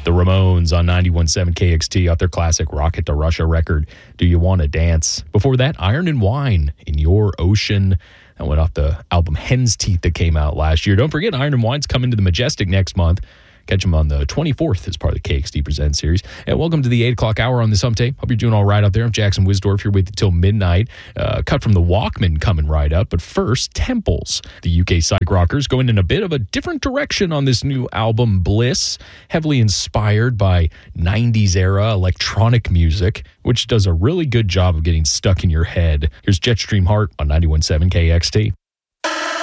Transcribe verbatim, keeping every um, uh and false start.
The Ramones on ninety-one point seven K X T off their classic Rocket to Russia record, Do You Want to Dance? Before that, Iron and Wine, In Your Ocean. That went off the album Hen's Teeth that came out last year. Don't forget, Iron and Wine's coming to the Majestic next month. Catch them on the twenty-fourth as part of the K X T Presents series. And welcome to the eight o'clock hour on this hump day. Hope you're doing all right out there. I'm Jackson Wisdorf here with you till midnight. Uh, cut from the Walkman coming right up. But first, Temples. The U K psych rockers going in a bit of a different direction on this new album, Bliss. Heavily inspired by nineties era electronic music, which does a really good job of getting stuck in your head. Here's Jetstream Heart on ninety-one point seven K X T.